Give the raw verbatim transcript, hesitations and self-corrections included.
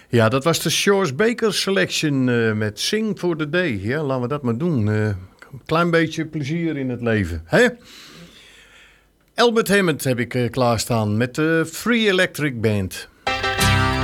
Ja, dat was de Shores Baker Selection uh, met Sing for the Day. Ja, laten we dat maar doen. Uh, een klein beetje plezier in het leven. Hè? Albert Hammond heb ik uh, klaarstaan met de Free Electric Band.